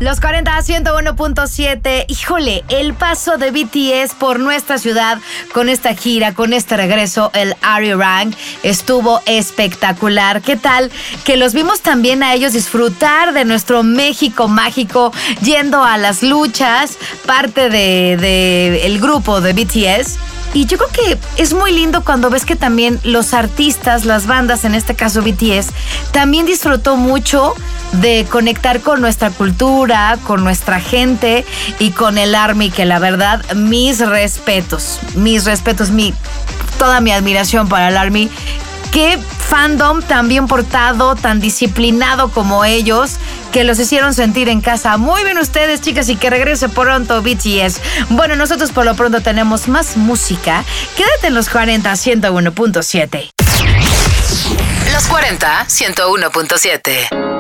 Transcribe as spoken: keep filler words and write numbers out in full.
Los cuarenta, ciento uno punto siete. Híjole, el paso de B T S por nuestra ciudad con esta gira, con este regreso, el Arirang, estuvo espectacular. ¿Qué tal? Que los vimos también a ellos disfrutar de nuestro México mágico, yendo a las luchas, parte de, de el grupo de B T S. Y yo creo que es muy lindo cuando ves que también los artistas, las bandas, en este caso B T S, también disfrutó mucho de conectar con nuestra cultura, con nuestra gente y con el ARMY, que la verdad, mis respetos, mis respetos, mi, toda mi admiración para el ARMY. Qué fandom tan bien portado, tan disciplinado como ellos, que los hicieron sentir en casa. Muy bien ustedes, chicas, y que regrese pronto B T S. Bueno, nosotros por lo pronto tenemos más música. Quédate en los cuarenta, ciento uno punto siete. Los cuarenta, ciento uno punto siete.